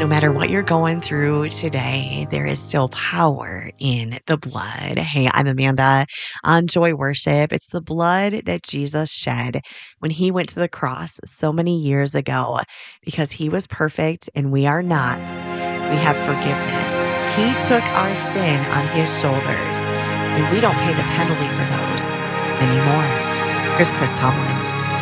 No matter what you're going through today, there is still power in the blood. Hey, I'm Amanda on Joy Worship. It's the blood that Jesus shed when he went to the cross so many years ago because he was perfect and we are not. We have forgiveness. He took our sin on his shoulders and we don't pay the penalty for those anymore. Here's Chris Tomlin.